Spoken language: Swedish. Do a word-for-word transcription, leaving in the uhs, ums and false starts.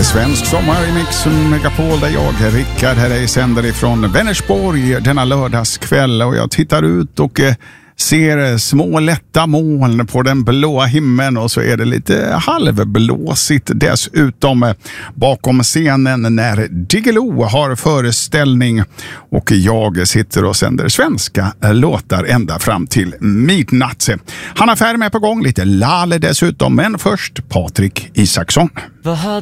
Svensk sommar i Mix Megapol där jag, Rickard, här är sänder ifrån Vänersborg denna lördagskväll, och jag tittar ut och eh, ser små lätta moln på den blåa himlen, och så är det lite halvblåsigt dessutom eh, bakom scenen när Diggiloo har föreställning, och jag sitter och sänder svenska låtar ända fram till midnatt. Han har färg med på gång, lite Lale dessutom, men först Patrik Isaksson. Vad hade